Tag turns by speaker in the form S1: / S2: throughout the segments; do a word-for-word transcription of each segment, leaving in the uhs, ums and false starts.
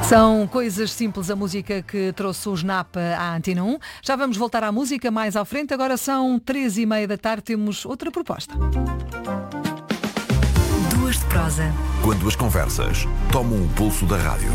S1: São coisas simples, a música que trouxe o Snap à Antena um. Já vamos voltar à música mais à frente. Agora são três e meia da tarde, temos outra proposta.
S2: Duas de prosa.
S3: Quando as conversas tomam o pulso da rádio.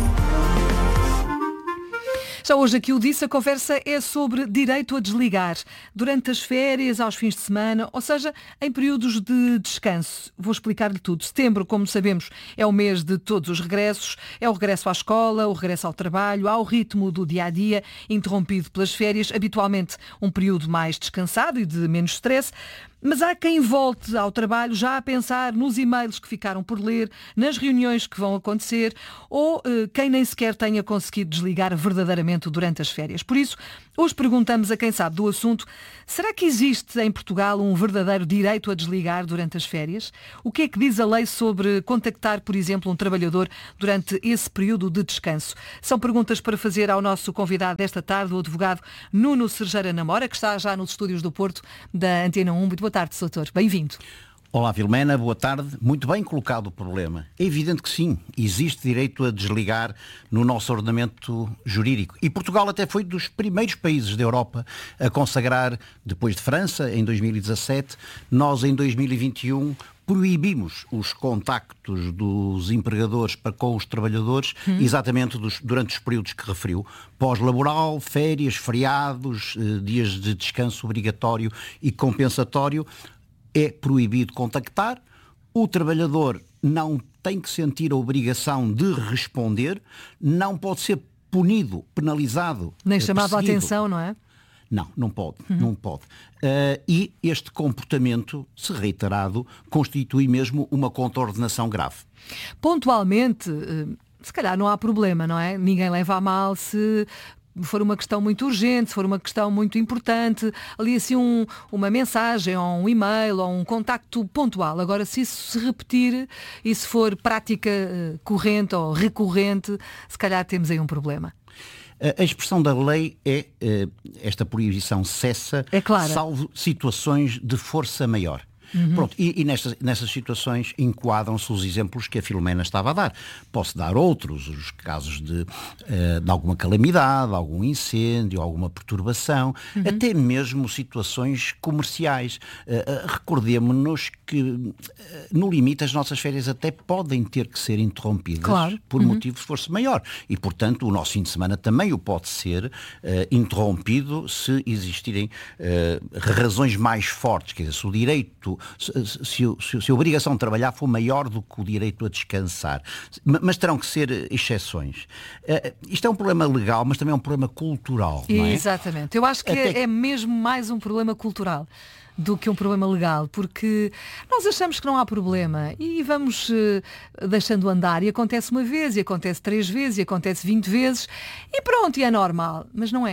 S1: Já hoje aqui o disse, a conversa é sobre direito a desligar durante as férias, aos fins de semana, ou seja, em períodos de descanso. Vou explicar-lhe tudo. Setembro, como sabemos, é o mês de todos os regressos. É o regresso à escola, o regresso ao trabalho, ao ritmo do dia-a-dia, interrompido pelas férias, habitualmente um período mais descansado e de menos stress. Mas há quem volte ao trabalho já a pensar nos e-mails que ficaram por ler, nas reuniões que vão acontecer ou eh, quem nem sequer tenha conseguido desligar verdadeiramente durante as férias. Por isso, hoje perguntamos a quem sabe do assunto, será que existe em Portugal um verdadeiro direito a desligar durante as férias? O que é que diz a lei sobre contactar, por exemplo, um trabalhador durante esse período de descanso? São perguntas para fazer ao nosso convidado desta tarde, o advogado Nuno Serjeira Namora, que está já nos estúdios do Porto da Antena um. Muito boa tarde, doutor. Bem-vindo.
S4: Olá, Vilmena, boa tarde. Muito bem colocado o problema. É evidente que sim, existe direito a desligar no nosso ordenamento jurídico. E Portugal até foi dos primeiros países da Europa a consagrar, depois de França, em dois mil e dezassete, nós em dois mil e vinte e um proibimos os contactos dos empregadores para com os trabalhadores, hum. exatamente dos, durante os períodos que referiu. Pós-laboral, férias, feriados, eh, dias de descanso obrigatório e compensatório. É proibido contactar, o trabalhador não tem que sentir a obrigação de responder, não pode ser punido, penalizado,
S1: nem chamado a atenção, não é?
S4: Não, não pode, uhum. não pode. Uh, e este comportamento, se reiterado, constitui mesmo uma contraordenação grave.
S1: Pontualmente, se calhar não há problema, não é? Ninguém leva a mal se for uma questão muito urgente, se for uma questão muito importante, ali assim um, uma mensagem ou um e-mail ou um contacto pontual. Agora, se isso se repetir e se for prática uh, corrente ou recorrente, se calhar temos aí um problema.
S4: A expressão da lei é, uh, esta proibição cessa,
S1: é claro,
S4: salvo situações de força maior. Uhum. Pronto, e, e nestas, nessas situações enquadram-se os exemplos que a Filomena estava a dar. Posso dar outros, os casos de, uh, de alguma calamidade, algum incêndio, alguma perturbação, uhum. até mesmo situações comerciais. Uh, uh, recordemo-nos que, uh, no limite, as nossas férias até podem ter que ser interrompidas, claro. por uhum. motivo de força maior. E, portanto, o nosso fim de semana também o pode ser uh, interrompido se existirem uh, razões mais fortes. Quer dizer, se o direito Se, se, se a obrigação de trabalhar for maior do que o direito a descansar. Mas terão que ser exceções. Uh, isto é um problema legal, mas também é um problema cultural, não é?
S1: Exatamente. Eu acho que Até... é mesmo mais um problema cultural do que um problema legal, porque nós achamos que não há problema e vamos uh, deixando andar, e acontece uma vez, e acontece três vezes, e acontece vinte vezes, e pronto, e é normal, mas não é.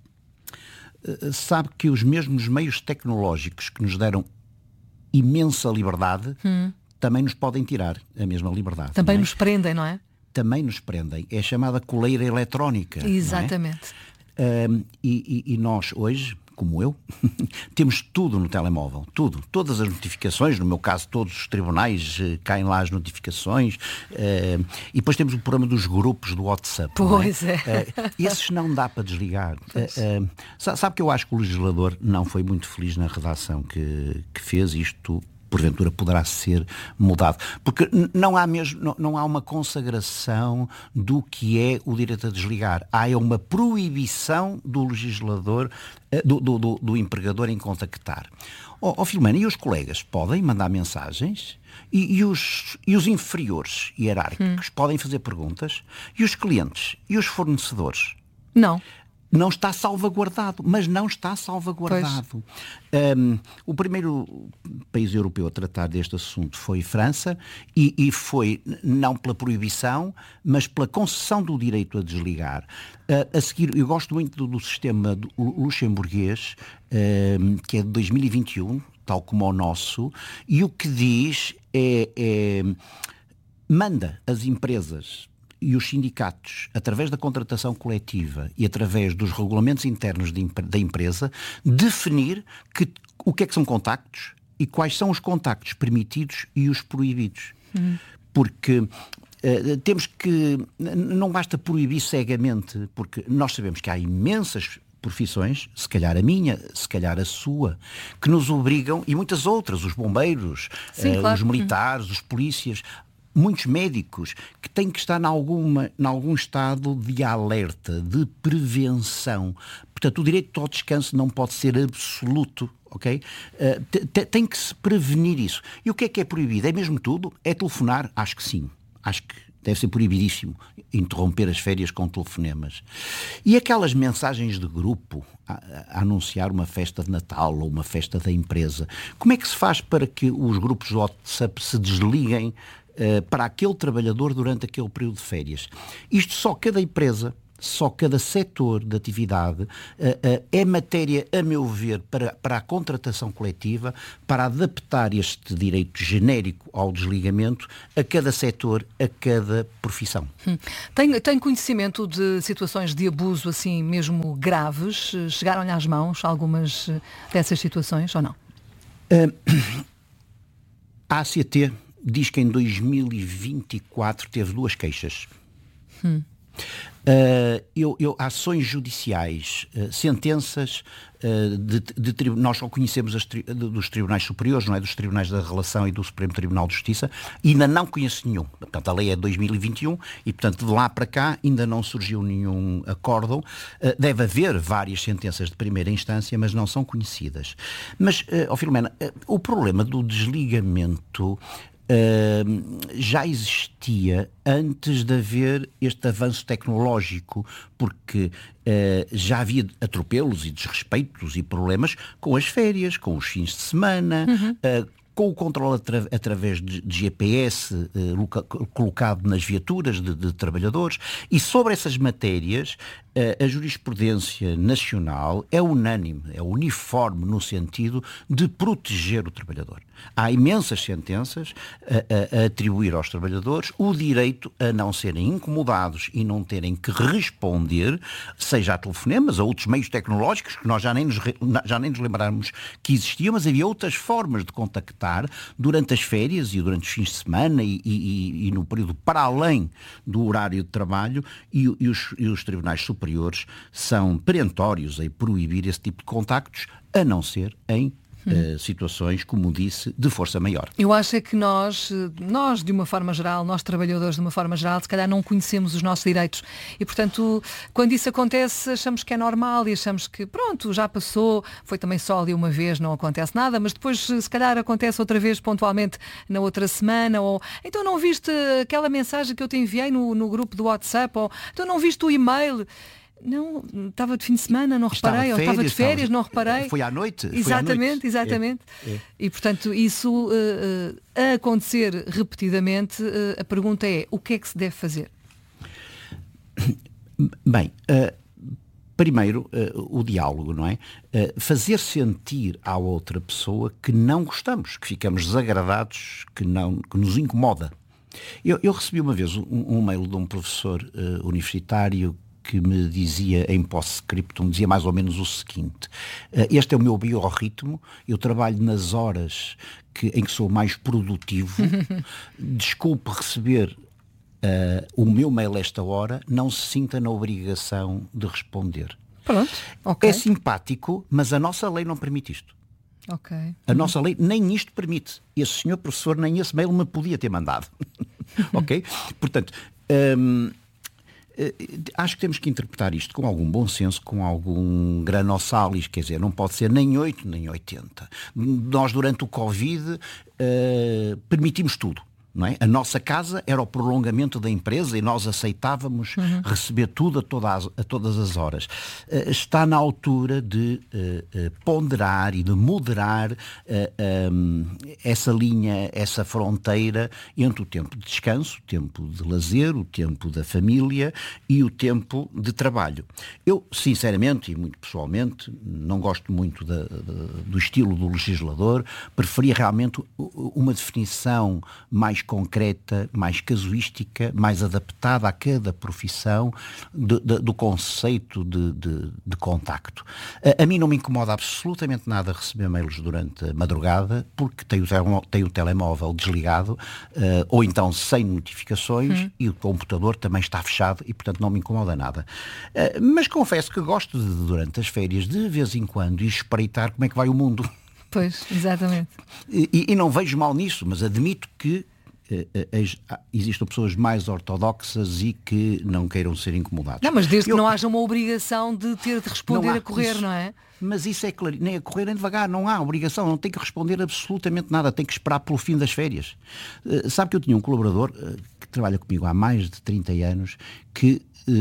S4: Uh, sabe que os mesmos meios tecnológicos que nos deram imensa liberdade, hum. também nos podem tirar a mesma liberdade.
S1: Também
S4: é?
S1: nos prendem, não é?
S4: Também nos prendem. É a chamada coleira eletrónica.
S1: Exatamente.
S4: É? Um, e, e, e nós hoje, como eu, temos tudo no telemóvel, tudo, todas as notificações, no meu caso todos os tribunais uh, caem lá as notificações, uh, e depois temos o problema dos grupos do WhatsApp.
S1: Pois
S4: não é?
S1: é.
S4: Uh, esses não dá para desligar. Uh, uh, sabe que eu acho que o legislador não foi muito feliz na redação que, que fez isto. Porventura poderá ser mudado. Porque não há mesmo, não, não há uma consagração do que é o direito a desligar. Há é uma proibição do legislador, do, do, do, do empregador em contactar. Ó oh, oh, Filomena, e os colegas podem mandar mensagens? E, e, os, e os inferiores hierárquicos hum. podem fazer perguntas? E os clientes? E os fornecedores?
S1: Não.
S4: Não está salvaguardado, mas não está salvaguardado. Um, o primeiro país europeu a tratar deste assunto foi França, e, e foi não pela proibição, mas pela concessão do direito a desligar. Uh, a seguir, eu gosto muito do, do sistema do luxemburguês, um, que é de dois mil e vinte e um, tal como o nosso, e o que diz é, é manda as empresas e os sindicatos, através da contratação coletiva e através dos regulamentos internos de, da empresa, definir que, o que é que são contactos e quais são os contactos permitidos e os proibidos. Hum. Porque Uh, temos que... Não basta proibir cegamente, porque nós sabemos que há imensas profissões, se calhar a minha, se calhar a sua, que nos obrigam, e muitas outras, os bombeiros,
S1: Sim,
S4: uh,
S1: claro.
S4: os militares, os polícias, muitos médicos, que têm que estar em alguma, em algum estado de alerta, de prevenção. Portanto, o direito ao descanso não pode ser absoluto, ok? Uh, tem que se prevenir isso. E o que é que é proibido? É mesmo tudo? É telefonar? Acho que sim. Acho que deve ser proibidíssimo interromper as férias com telefonemas. E aquelas mensagens de grupo a, a anunciar uma festa de Natal ou uma festa da empresa, como é que se faz para que os grupos de WhatsApp se desliguem uh, para aquele trabalhador durante aquele período de férias? Isto só cada empresa, só cada setor de atividade uh, uh, é matéria, a meu ver, para, para a contratação coletiva, para adaptar este direito genérico ao desligamento a cada setor, a cada profissão.
S1: Hum. Tem, tem conhecimento de situações de abuso assim mesmo graves? Chegaram-lhe às mãos algumas dessas situações ou não?
S4: Uh, a A C T diz que em dois mil e vinte e quatro teve duas queixas. Hum. Uh, eu, eu, ações judiciais, uh, sentenças uh, de, de, de nós só conhecemos as tri, dos tribunais superiores, não é? Dos tribunais da relação e do Supremo Tribunal de Justiça, e ainda não conheço nenhum. Portanto, a lei é de dois mil e vinte e um e, portanto, de lá para cá ainda não surgiu nenhum acórdão. Uh, deve haver várias sentenças de primeira instância, mas não são conhecidas. Mas, uh, oh Filomena, uh, o problema do desligamento Uh, já existia antes de haver este avanço tecnológico, porque uh, já havia atropelos e desrespeitos e problemas com as férias, com os fins de semana, uhum. uh, com o controle atra- através de, de G P S uh, loca- colocado nas viaturas de, de trabalhadores, e sobre essas matérias uh, a jurisprudência nacional é unânime, é uniforme no sentido de proteger o trabalhador. Há imensas sentenças a, a, a atribuir aos trabalhadores o direito a não serem incomodados e não terem que responder, seja a telefonemas, a outros meios tecnológicos que nós já nem nos, já nem nos lembramos que existiam, mas havia outras formas de contactar durante as férias e durante os fins de semana e, e, e no período para além do horário de trabalho, e, e, os, e os tribunais superiores são perentórios em proibir esse tipo de contactos, a não ser em Uh, situações, como disse, de força maior.
S1: Eu acho é que nós, nós de uma forma geral, nós trabalhadores de uma forma geral, se calhar não conhecemos os nossos direitos e, portanto, quando isso acontece achamos que é normal e achamos que pronto, já passou, foi também só ali uma vez, não acontece nada, mas depois se calhar acontece outra vez pontualmente na outra semana, ou então não viste aquela mensagem que eu te enviei no, no grupo do WhatsApp, ou então não viste o e-mail. Não, estava de fim de semana, não reparei, ou estava de férias, estava... não reparei.
S4: Foi à noite.
S1: Exatamente,
S4: foi à noite.
S1: exatamente.
S4: É, é.
S1: E, portanto, isso uh, a acontecer repetidamente, uh, a pergunta é, o que é que se deve fazer?
S4: Bem, uh, primeiro, uh, o diálogo, não é? Uh, fazer sentir à outra pessoa que não gostamos, que ficamos desagradados, que, não, que nos incomoda. Eu, eu recebi uma vez um, um mail de um professor uh, universitário que me dizia em post-scriptum, dizia mais ou menos o seguinte: este é o meu biorritmo, eu trabalho nas horas que, em que sou mais produtivo, desculpe receber uh, o meu mail a esta hora, não se sinta na obrigação de responder.
S1: Pronto, ok.
S4: É simpático, mas a nossa lei não permite isto.
S1: Okay.
S4: A nossa lei nem isto permite. Esse senhor professor nem esse mail me podia ter mandado. Ok? Portanto... Um, acho que temos que interpretar isto com algum bom senso, com algum granosalis, quer dizer, não pode ser nem oito nem oitenta. Nós, durante o Covid, uh, permitimos tudo. Não é? A nossa casa era o prolongamento da empresa e nós aceitávamos uhum. receber tudo a, toda as, a todas as horas. Uh, está na altura de uh, uh, ponderar e de moderar uh, um, essa linha, essa fronteira entre o tempo de descanso, o tempo de lazer, o tempo da família e o tempo de trabalho. Eu, sinceramente e muito pessoalmente, não gosto muito da, da, do estilo do legislador, preferia realmente uma definição mais concreta, mais casuística, mais adaptada a cada profissão de, de, do conceito de, de, de contacto. A, a mim não me incomoda absolutamente nada receber mails durante a madrugada, porque tenho o, tele, tenho o telemóvel desligado, uh, ou então sem notificações, hum. e o computador também está fechado e, portanto, não me incomoda nada. Uh, mas confesso que gosto de, durante as férias, de vez em quando, ir espreitar como é que vai o mundo.
S1: Pois, exatamente.
S4: E, e não vejo mal nisso, mas admito que uh, existam pessoas mais ortodoxas e que não queiram ser incomodados.
S1: Não, mas desde
S4: Eu...
S1: que não haja uma obrigação de ter de responder a correr,
S4: isso,
S1: não é?
S4: Mas isso é claro, nem a correr nem devagar, não há obrigação, não tem que responder absolutamente nada, tem que esperar pelo fim das férias. Uh, sabe que eu tinha um colaborador uh, que trabalha comigo há mais de trinta anos que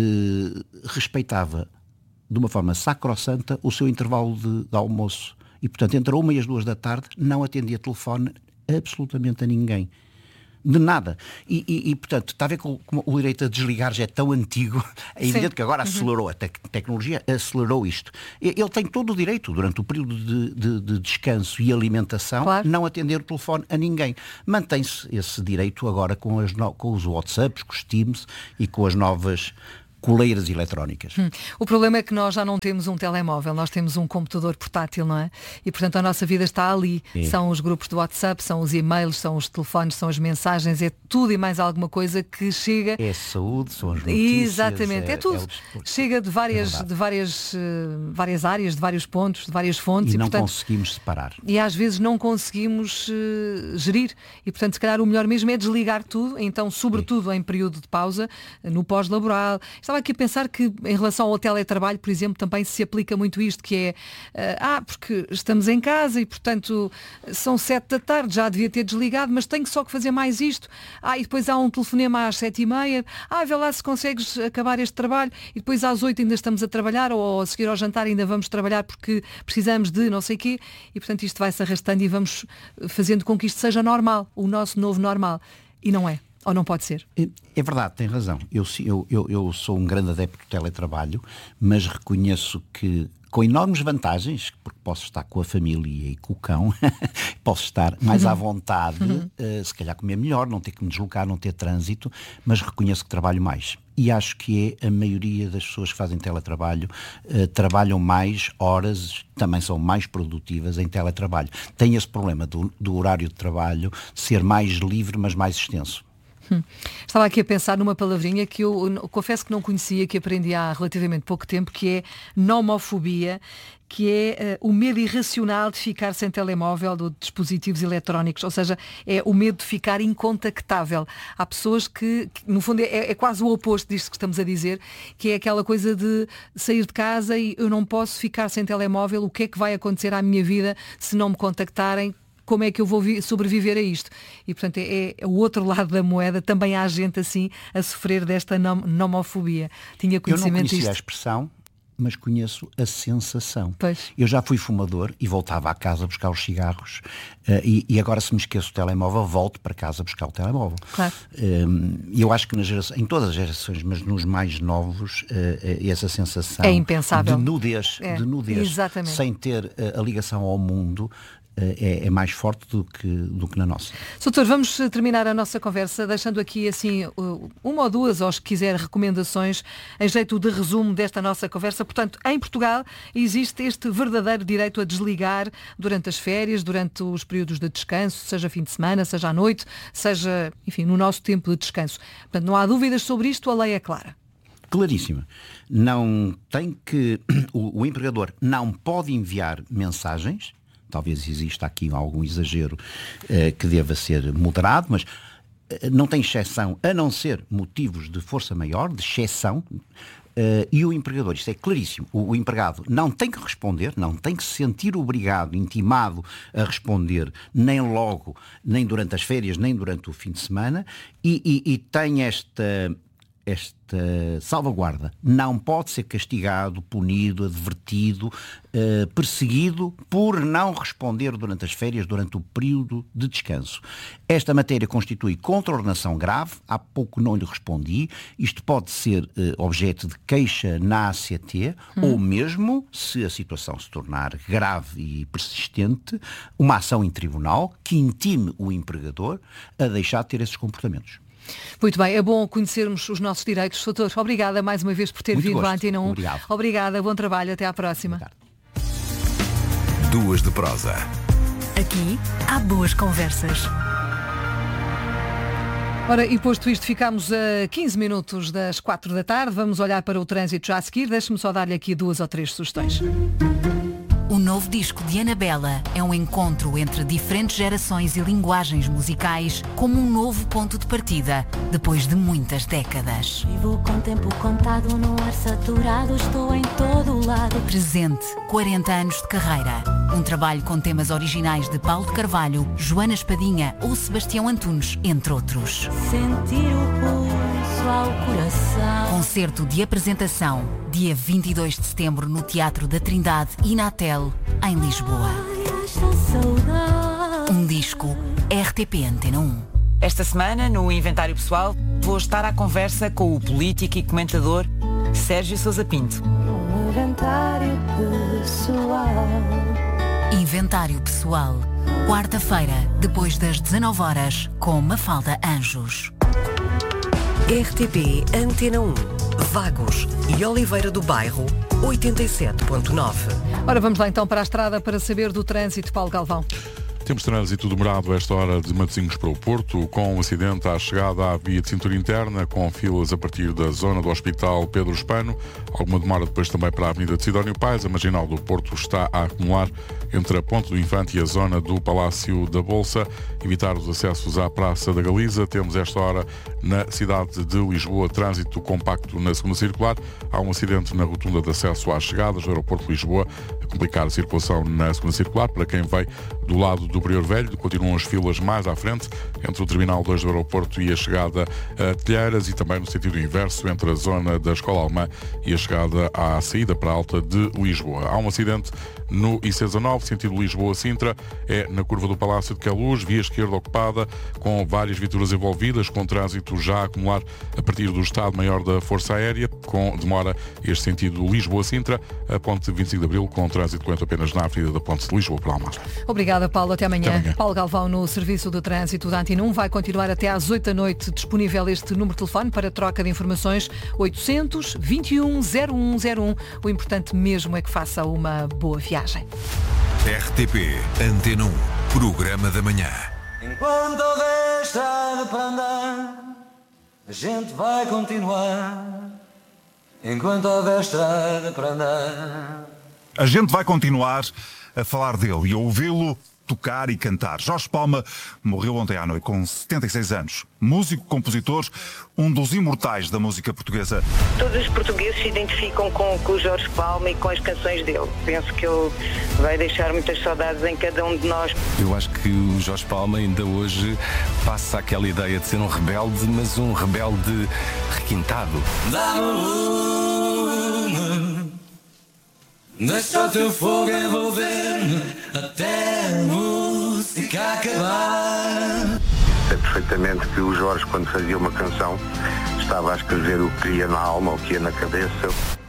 S4: uh, respeitava de uma forma sacrossanta o seu intervalo de, de almoço. E, portanto, entre a uma e as duas da tarde não atendia telefone absolutamente a ninguém. De nada. E, e, e portanto, está a ver como o direito a desligar já é tão antigo. É evidente Sim. que agora acelerou, uhum. a te- tecnologia acelerou isto. Ele tem todo o direito, durante o período de, de, de descanso e alimentação, claro. não atender o telefone a ninguém. Mantém-se esse direito agora com, as no... com os WhatsApps, com os Teams e com as novas coleiras eletrónicas.
S1: Hum. O problema é que nós já não temos um telemóvel, nós temos um computador portátil, não é? E, portanto, a nossa vida está ali. É. São os grupos do WhatsApp, são os e-mails, são os telefones, são as mensagens, é tudo e mais alguma coisa que chega...
S4: É a saúde, são as notícias...
S1: Exatamente, é, é tudo. É chega de várias,
S4: é
S1: de várias, uh, várias áreas, de vários pontos, de várias fontes.
S4: E,
S1: e
S4: não
S1: portanto,
S4: conseguimos separar.
S1: E às vezes não conseguimos uh, gerir. E, portanto, se calhar o melhor mesmo é desligar tudo, então, sobretudo é. em período de pausa, no pós-laboral. Estava aqui a pensar que em relação ao teletrabalho, por exemplo, também se aplica muito isto, que é, uh, ah, porque estamos em casa e, portanto, são sete da tarde, já devia ter desligado, mas tenho só que fazer mais isto. Ah, e depois há um telefonema às sete e meia, ah, vê lá se consegues acabar este trabalho, e depois às oito ainda estamos a trabalhar, ou a seguir ao jantar ainda vamos trabalhar porque precisamos de não sei o quê, e, portanto, isto vai-se arrastando e vamos fazendo com que isto seja normal, o nosso novo normal. E não é. Ou não pode ser?
S4: É, é verdade, tem razão. Eu, eu, eu, eu sou um grande adepto do teletrabalho, mas reconheço que, com enormes vantagens, porque posso estar com a família e com o cão, posso estar mais uhum. à vontade, uhum. uh, se calhar comer melhor, não ter que me deslocar, não ter trânsito, mas reconheço que trabalho mais. E acho que é a maioria das pessoas que fazem teletrabalho uh, trabalham mais horas, também são mais produtivas em teletrabalho. Tem esse problema do, do horário de trabalho ser mais livre, mas mais extenso.
S1: Hum. Estava aqui a pensar numa palavrinha que eu, eu confesso que não conhecia, que aprendi há relativamente pouco tempo, que é nomofobia, que é uh, o medo irracional de ficar sem telemóvel ou de dispositivos eletrónicos, ou seja, é o medo de ficar incontactável. Há pessoas que, que no fundo, é, é quase o oposto disto que estamos a dizer, que é aquela coisa de sair de casa e eu não posso ficar sem telemóvel, o que é que vai acontecer à minha vida se não me contactarem? Como é que eu vou sobreviver a isto? E, portanto, é, é o outro lado da moeda. Também há gente assim a sofrer desta nom- nomofobia. Tinha conhecimento
S4: Eu não conhecia
S1: disto.
S4: a expressão, mas conheço a sensação.
S1: Pois.
S4: Eu já fui fumador e voltava à casa buscar os cigarros uh, e, e agora, se me esqueço o telemóvel, volto para casa buscar o telemóvel.
S1: Claro.
S4: E um, eu acho que nas gerações, em todas as gerações, mas nos mais novos, uh, essa sensação
S1: é impensável.
S4: de nudez,
S1: é.
S4: de nudez
S1: Exatamente.
S4: sem ter uh, a ligação ao mundo, É, é mais forte do que, do que na nossa.
S1: Doutor, vamos terminar a nossa conversa deixando aqui assim uma ou duas, ou se quiser, recomendações em jeito de resumo desta nossa conversa. Portanto, em Portugal existe este verdadeiro direito a desligar durante as férias, durante os períodos de descanso, seja fim de semana, seja à noite, seja, enfim, no nosso tempo de descanso. Portanto, não há dúvidas sobre isto, a lei é clara.
S4: Claríssima. Não tem que... O, o empregador não pode enviar mensagens. Talvez exista aqui algum exagero eh, que deva ser moderado, mas eh, não tem exceção, a não ser motivos de força maior, de exceção, eh, e o empregador, isto é claríssimo, o, o empregado não tem que responder, não tem que se sentir obrigado, intimado a responder, nem logo, nem durante as férias, nem durante o fim de semana, e, e, e tem esta... esta salvaguarda não pode ser castigado, punido, advertido, eh, perseguido por não responder durante as férias, durante o período de descanso. Esta matéria constitui contraordenação grave, há pouco não lhe respondi, isto pode ser eh, objeto de queixa na A C T, hum. ou mesmo, se a situação se tornar grave e persistente, uma ação em tribunal que intime o empregador a deixar de ter esses comportamentos.
S1: Muito bem, é bom conhecermos os nossos direitos. Doutor, obrigada mais uma vez por ter
S4: Muito
S1: vindo
S4: gosto.
S1: à Antena um.
S4: Obrigado.
S1: Obrigada, bom trabalho, até à próxima.
S3: Duas de prosa.
S2: Aqui há boas conversas.
S1: Ora, e posto isto, ficamos a quinze minutos das quatro da tarde. Vamos olhar para o trânsito já a seguir. Deixe-me só dar-lhe aqui duas ou três sugestões.
S2: O novo disco de Anabela é um encontro entre diferentes gerações e linguagens musicais, como um novo ponto de partida, depois de muitas décadas.
S5: Vivo com tempo contado, no ar saturado, estou em todo o lado.
S2: Presente, quarenta anos de carreira. Um trabalho com temas originais de Paulo de Carvalho, Joana Espadinha ou Sebastião Antunes, entre outros.
S5: Sentir o pulso ao coração.
S2: Concerto de apresentação, dia vinte e dois de setembro no Teatro da Trindade e na Tel, em Lisboa.
S5: Ai, esta saudade.
S2: Um disco R T P Antena um.
S6: Esta semana, no Inventário Pessoal, vou estar à conversa com o político e comentador Sérgio Sousa Pinto.
S5: Um inventário pessoal.
S2: Inventário Pessoal. Quarta-feira, depois das dezanove horas, com Mafalda Anjos.
S7: R T P Antena um. Vagos e Oliveira do Bairro, oitenta e sete ponto nove.
S1: Ora, vamos lá então para a estrada para saber do trânsito. Paulo Galvão.
S8: Temos trânsito demorado a esta hora de Matosinhos para o Porto, com um acidente à chegada à via de cintura interna, com filas a partir da zona do Hospital Pedro Espano. Alguma demora depois também para a Avenida de Sidónio Pais. A marginal do Porto está a acumular entre a Ponte do Infante e a zona do Palácio da Bolsa. Evitar os acessos à Praça da Galiza. Temos esta hora na cidade de Lisboa trânsito compacto na segunda circular. Há um acidente na rotunda de acesso às chegadas do aeroporto de Lisboa, a complicar a circulação na segunda circular. Para quem vem do lado do Prior Velho, continuam as filas mais à frente entre o Terminal dois do aeroporto e a chegada a Telheiras, e também no sentido inverso entre a zona da Escola Alemã e a chegada à saída para a Alta de Lisboa. Há um acidente no I C dezanove, sentido Lisboa-Sintra, é na curva do Palácio de Queluz, via esquerda ocupada, com várias viaturas envolvidas, com trânsito já a acumular a partir do Estado-Maior da Força Aérea, com demora este sentido Lisboa-Sintra, a ponte vinte e cinco de Abril, com trânsito lento apenas na Avenida da Ponte de Lisboa para Almada.
S1: Obrigada, Paulo. Até amanhã.
S8: Até amanhã.
S1: Paulo Galvão no Serviço do Trânsito da Antena um vai continuar até às oito da noite. Disponível este número de telefone para troca de informações, oitocentos, vinte e um, zero um zero um. O importante mesmo é que faça uma boa viagem.
S3: R T P Antena um, programa da manhã.
S9: Enquanto houver estrada para andar, a gente vai continuar. Enquanto houver estrada para andar,
S10: a gente vai continuar a falar dele e a ouvi-lo tocar e cantar. Jorge Palma morreu ontem à noite com setenta e seis anos. Músico, compositor, um dos imortais da música portuguesa.
S11: Todos os portugueses se identificam com, com o Jorge Palma e com as canções dele. Penso que ele vai deixar muitas saudades em cada um de nós.
S12: Eu acho que o Jorge Palma ainda hoje passa aquela ideia de ser um rebelde, mas um rebelde requintado.
S9: deixa o teu fogo envolver-me até a música acabar.
S13: Sei perfeitamente que o Jorge, quando fazia uma canção, estava a escrever o que queria na alma, o que ia na cabeça.